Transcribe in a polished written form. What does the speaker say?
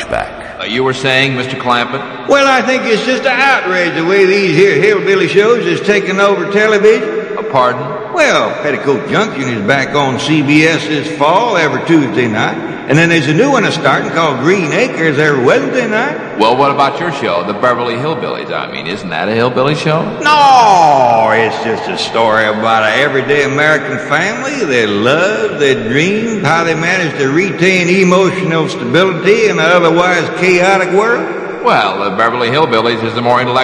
pushback. You were saying, Mr. Clampett? Well, I think it's just an outrage the way these here hillbilly shows is taking over television. Pardon? Well, Petticoat Junction is back on CBS this fall every Tuesday night. And then there's a new one starting called Green Acres every Wednesday night. Well, what about your show, The Beverly Hillbillies? I mean, isn't that a hillbilly show? No, it's just a story about an everyday American family, their love, their dreams, how they manage to retain emotional stability in an otherwise chaotic world. Well, The Beverly Hillbillies is a more intellectual